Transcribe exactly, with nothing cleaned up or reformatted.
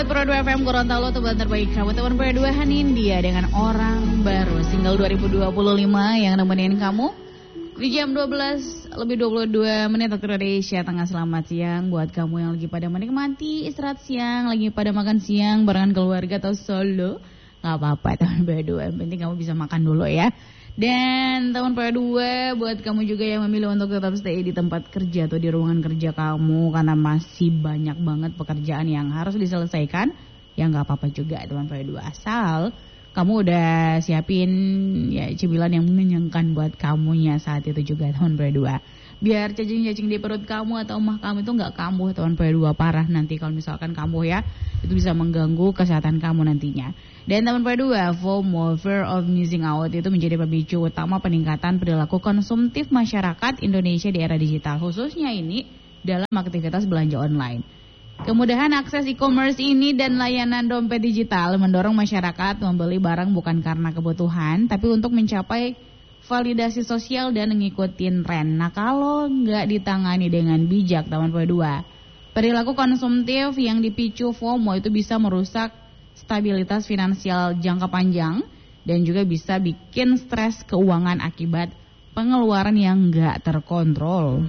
Pro dua F M Gorontalo, teman terbaik kamu. Teman Pro dua Hanindia dengan Orang Baru, single dua ribu dua puluh lima yang nemenin kamu di jam dua belas lebih dua puluh dua menit waktu Indonesia Tengah. Selamat siang buat kamu yang lagi pada menikmati istirahat siang, lagi pada makan siang barengan keluarga atau solo. Gak apa-apa teman Pro dua, yang penting kamu bisa makan dulu ya. Dan teman Pro dua, buat kamu juga yang memilih untuk tetap stay di tempat kerja atau di ruangan kerja kamu karena masih banyak banget pekerjaan yang harus diselesaikan, ya nggak apa-apa juga teman Pro dua, asal kamu udah siapin ya cemilan yang mengenyangkan buat kamunya saat itu juga teman Pro dua. Biar cacing-cacing di perut kamu atau emah kamu itu nggak kambuh teman Pro dua, parah nanti kalau misalkan kambuh ya, itu bisa mengganggu kesehatan kamu nantinya. Dan teman Pro dua, FOMO, Fear of Missing Out, itu menjadi pemicu utama peningkatan perilaku konsumtif masyarakat Indonesia di era digital, khususnya ini dalam aktivitas belanja online. Kemudahan akses e-commerce ini dan layanan dompet digital mendorong masyarakat membeli barang bukan karena kebutuhan, tapi untuk mencapai validasi sosial dan ngikutin tren. Nah, kalau nggak ditangani dengan bijak teman Pro dua, perilaku konsumtif yang dipicu FOMO itu bisa merusak stabilitas finansial jangka panjang dan juga bisa bikin stres keuangan akibat pengeluaran yang nggak terkontrol.